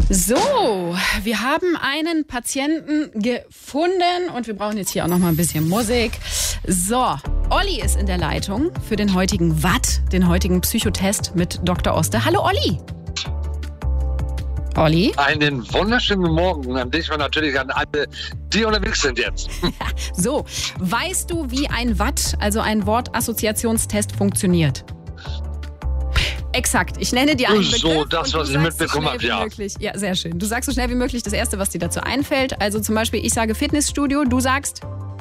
So, wir haben einen Patienten gefunden und wir brauchen jetzt hier auch noch mal ein bisschen Musik. So, Olli ist in der Leitung für den heutigen Watt, den heutigen Psychotest mit Dr. Oste. Hallo Olli. Olli? Einen wunderschönen Morgen an dich und natürlich an alle, die unterwegs sind jetzt. So, weißt du, wie ein Watt, also ein Wortassoziationstest, funktioniert? Exakt. Ich nenne dir einen Begriff. So, das, was ich mitbekommen habe, ja. Ja, sehr schön. Du sagst so schnell wie möglich das Erste, was dir dazu einfällt. Also zum Beispiel, ich sage Fitnessstudio, du sagst?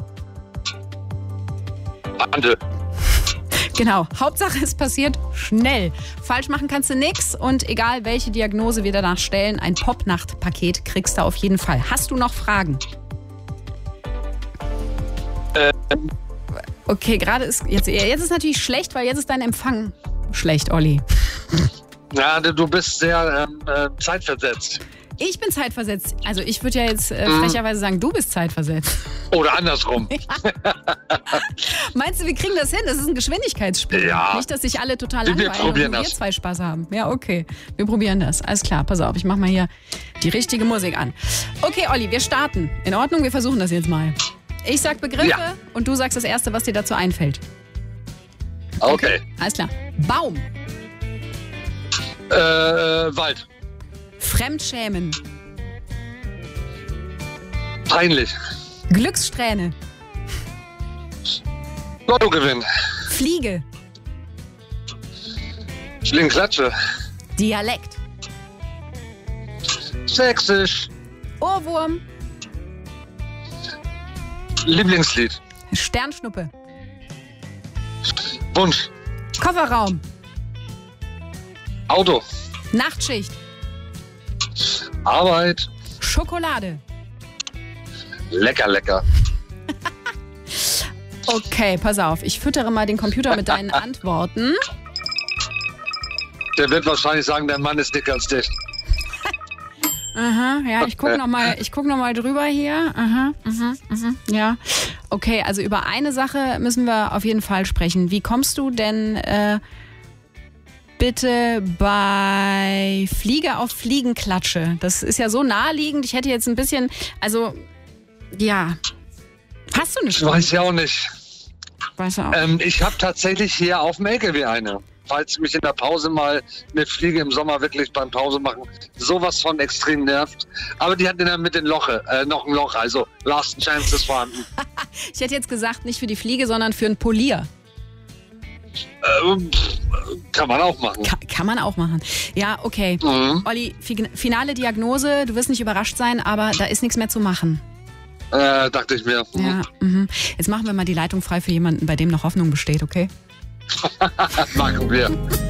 Ande. Genau. Hauptsache, es passiert schnell. Falsch machen kannst du nix und egal, welche Diagnose wir danach stellen, ein Popnacht-Paket kriegst du auf jeden Fall. Hast du noch Fragen? Okay, gerade ist jetzt ist natürlich schlecht, weil jetzt ist dein Empfang schlecht, Olli. Ja, du bist sehr zeitversetzt. Ich bin zeitversetzt. Also ich würde ja jetzt frecherweise sagen, du bist zeitversetzt. Oder andersrum. Meinst du, wir kriegen das hin? Das ist ein Geschwindigkeitsspiel. Ja. Nicht, dass sich alle total langweilen Wir probieren und wir zwei Spaß haben. Ja, okay. Wir probieren das. Alles klar, pass auf. Ich mach mal hier die richtige Musik an. Okay, Olli, wir starten. In Ordnung, wir versuchen das jetzt mal. Ich sag Begriffe und du sagst das Erste, was dir dazu einfällt. Okay. Alles klar. Baum. Wald. Fremdschämen. Peinlich. Glückssträhne. Lottogewinn. Fliege. Schlingklatsche. Dialekt. Sächsisch. Ohrwurm. Lieblingslied. Sternschnuppe. Wunsch. Kofferraum. Auto. Nachtschicht. Arbeit. Schokolade. Lecker, lecker. Okay, pass auf. Ich füttere mal den Computer mit deinen Antworten. Der wird wahrscheinlich sagen, der Mann ist dicker als dich. Aha, ja, ich guck noch mal drüber hier. Aha, ja. Okay, also über eine Sache müssen wir auf jeden Fall sprechen. Wie kommst du denn bitte bei Fliege auf Fliegenklatsche? Das ist ja so naheliegend. Ich hätte jetzt ein bisschen, also, ja. Hast du eine Chance? Weiß ich auch nicht. Weiß auch. Ich habe tatsächlich hier auf dem LKW eine. Falls mich in der Pause mal eine Fliege im Sommer wirklich beim Pause machen sowas von extrem nervt. Aber die hat in der Mitte noch ein Loch, also Last Chance ist vorhanden. Ich hätte jetzt gesagt, nicht für die Fliege, sondern für einen Polier. Kann man auch machen. Kann man auch machen. Ja, okay. Olli, finale Diagnose, du wirst nicht überrascht sein, aber da ist nichts mehr zu machen. Dachte ich mir. Ja, Jetzt machen wir mal die Leitung frei für jemanden, bei dem noch Hoffnung besteht, okay? Machen wir.